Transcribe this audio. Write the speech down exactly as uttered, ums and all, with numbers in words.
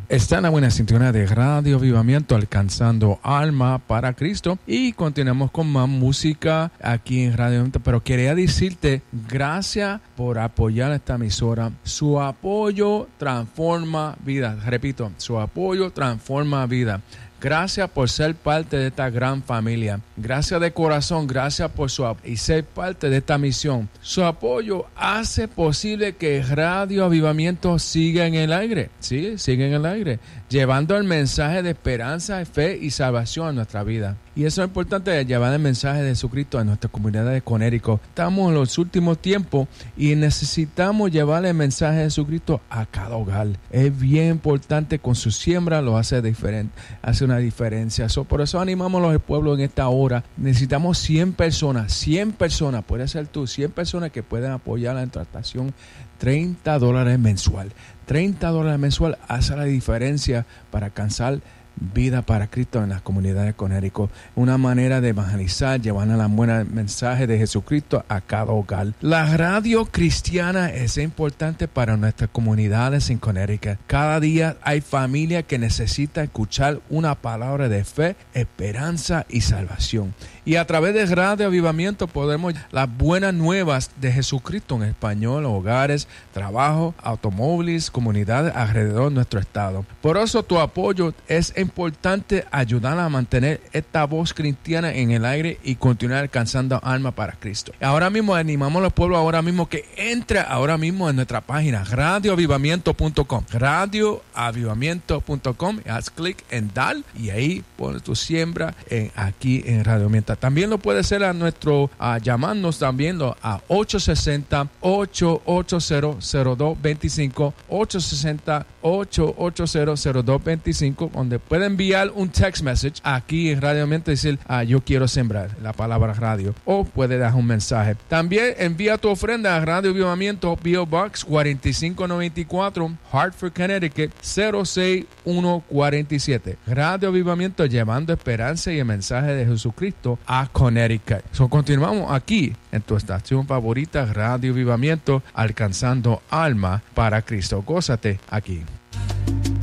Está en la buena sintonía de Radio Avivamiento, alcanzando alma para Cristo. Y continuamos con más música aquí en Radio Avivamiento. Pero quería decirte, gracias por apoyar esta emisora. Su apoyo transforma vidas. Repito, su apoyo transforma vidas. Gracias por ser parte de esta gran familia. Gracias de corazón, gracias por su apoyo y ser parte de esta misión. Su apoyo hace posible que Radio Avivamiento siga en el aire. Sí, siga en el aire, llevando el mensaje de esperanza, fe y salvación a nuestra vida. Y eso es importante, llevar el mensaje de Jesucristo a nuestra comunidad de Connecticut. Estamos en los últimos tiempos y necesitamos llevar el mensaje de Jesucristo a cada hogar. Es bien importante, con su siembra lo hace diferente, hace una diferencia. So, por eso animamos a los pueblos en esta hora. Necesitamos cien personas, cien personas, puede ser tú, cien personas que puedan apoyar la estación. treinta dólares mensual. treinta dólares mensual hace la diferencia para alcanzar vida para Cristo en las comunidades de Connecticut. Una manera de evangelizar, llevar el buen mensaje de Jesucristo a cada hogar. La radio cristiana es importante para nuestras comunidades en Connecticut. Cada día hay familias que necesitan escuchar una palabra de fe, esperanza y salvación. Y a través de Radio Avivamiento podemos las buenas nuevas de Jesucristo en español, hogares, trabajo, automóviles, comunidades alrededor de nuestro estado. Por eso tu apoyo es importante, ayudar a mantener esta voz cristiana en el aire y continuar alcanzando almas para Cristo. Ahora mismo animamos a los pueblos ahora mismo que entre ahora mismo en nuestra página radio avivamiento punto com, radio avivamiento punto com, haz clic en dar y ahí pones tu siembra en, aquí en Radio Avivamiento. También lo puede hacer a nuestro, a llamarnos también a ocho seis cero, ocho ocho cero, cero dos dos cinco, ocho seis cero, ocho ocho cero, cero dos dos cinco, donde puede enviar un text message aquí en Radio Avivamiento y decir, ah, yo quiero sembrar la palabra radio, o puede dejar un mensaje. También envía tu ofrenda a Radio Avivamiento, P O Box cuarenta y cinco noventa y cuatro, Hartford, Connecticut cero seis uno cuatro siete. Radio Avivamiento, llevando esperanza y el mensaje de Jesucristo a Connecticut. So, continuamos aquí en tu estación favorita, Radio Avivamiento, alcanzando alma para Cristo. Gózate aquí.